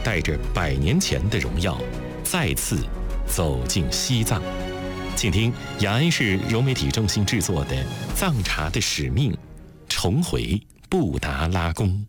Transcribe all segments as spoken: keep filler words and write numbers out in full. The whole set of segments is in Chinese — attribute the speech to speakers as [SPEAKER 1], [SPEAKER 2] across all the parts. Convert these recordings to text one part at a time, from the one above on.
[SPEAKER 1] 带着百年前的荣耀，再次走进西藏。请听雅安市柔媒体中心制作的《藏茶的使命》，重回布达拉宫。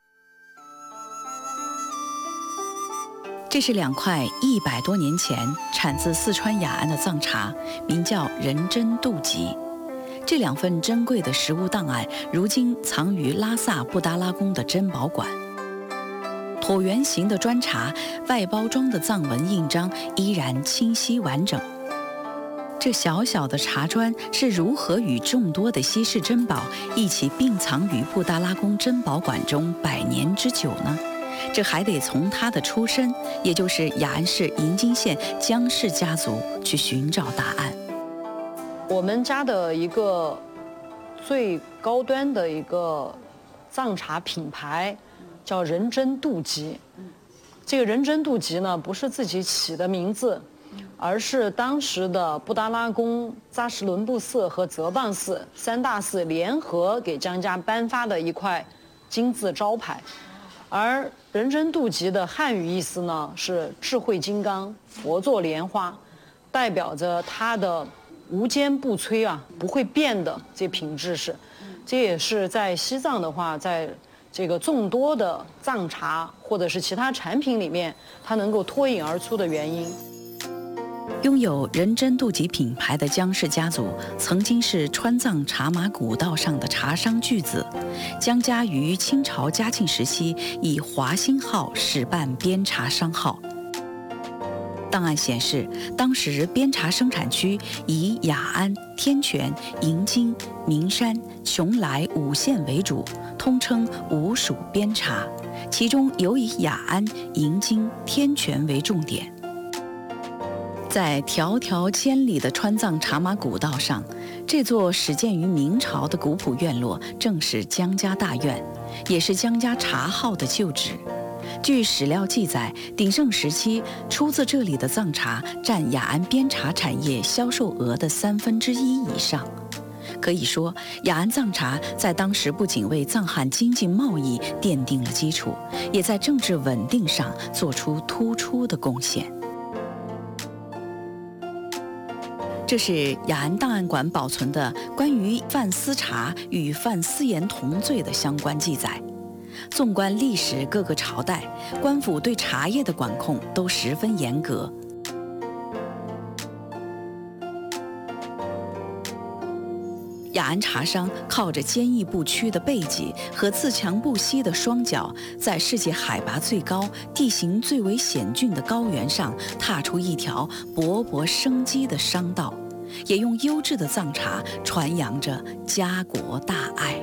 [SPEAKER 2] 这是两块一百多年前产自四川雅安的藏茶，名叫仁真度吉。这两份珍贵的实物档案，如今藏于拉萨布达拉宫的珍宝馆。椭圆形的砖茶，外包装的藏文印章依然清晰完整。这小小的茶砖是如何与众多的稀世珍宝一起并藏于布达拉宫珍宝馆中百年之久呢？这还得从他的出身，也就是雅安市银津县姜氏家族去寻找答案。
[SPEAKER 3] 我们家的一个最高端的一个藏茶品牌叫仁真度吉。这个仁真度吉呢，不是自己起的名字，而是当时的布达拉宫、扎什伦布寺和泽邦寺三大寺联合给姜家颁发的一块金字招牌。而仁真度吉的汉语意思呢是智慧金刚、佛座莲花，代表着它的无坚不摧啊，不会变的这品质是。这也是在西藏的话，在这个众多的藏茶或者是其他产品里面，它能够脱颖而出的原因。
[SPEAKER 2] 拥有仁真度吉品牌的姜氏家族，曾经是川藏茶马古道上的茶商巨子。姜家于清朝嘉庆时期以华兴号始办边茶商号。档案显示，当时边茶生产区以雅安、天全、银津、名山、邛崃五县为主，通称五属边茶，其中尤以雅安、银津、天全为重点。在迢迢千里的川藏茶马古道上，这座始建于明朝的古朴院落正是姜家大院，也是姜家茶号的旧址。据史料记载，鼎盛时期出自这里的藏茶占雅安边茶产业销售额的三分之一以上。可以说，雅安藏茶在当时不仅为藏汉经济贸易奠定了基础，也在政治稳定上做出突出的贡献。这是雅安档案馆保存的关于范思茶与范思言同罪的相关记载。纵观历史各个朝代，官府对茶叶的管控都十分严格。雅安茶商靠着坚毅不屈的背脊和自强不息的双脚，在世界海拔最高、地形最为险峻的高原上，踏出一条勃勃生机的商道，也用优质的藏茶传扬着家国大爱。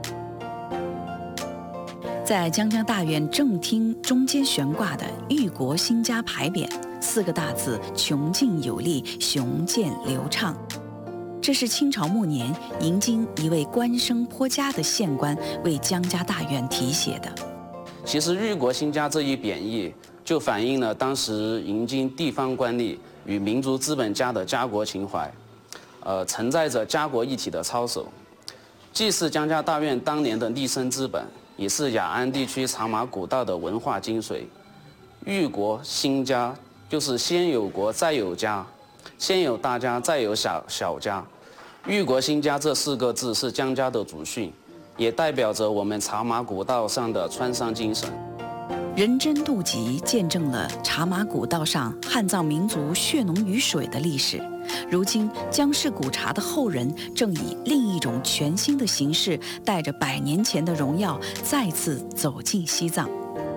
[SPEAKER 2] 在姜家大院正厅中间悬挂的“裕国兴家”牌匾，四个大字穷尽有力，雄健流畅。这是清朝末年银津一位官声颇佳的县官为姜家大院题写的。
[SPEAKER 4] 其实“裕国兴家”这一贬义，就反映了当时银津地方官吏与民族资本家的家国情怀，呃，承载着家国一体的操守，既是姜家大院当年的立身之本，也是雅安地区茶马古道的文化精髓。裕国兴家就是先有国再有家，先有大家再有小小家。裕国兴家这四个字是姜家的祖训，也代表着我们茶马古道上的川商精神。
[SPEAKER 2] 仁真度吉见证了茶马古道上汉藏民族血浓于水的历史。如今，姜氏古茶的后人正以另一种全新的形式，带着百年前的荣耀，再次走进西藏。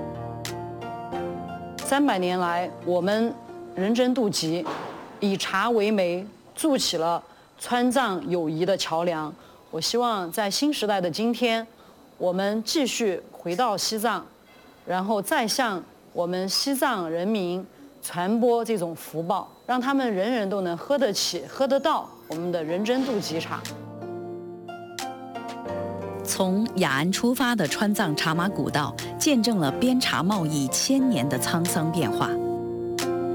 [SPEAKER 3] 三百年来，我们仁真度吉以茶为媒，筑起了川藏友谊的桥梁。我希望在新时代的今天，我们继续回到西藏，然后再向我们西藏人民传播这种福报，让他们人人都能喝得起、喝得到我们的仁真度吉茶。
[SPEAKER 2] 从雅安出发的川藏茶马古道，见证了边茶贸易千年的沧桑变化。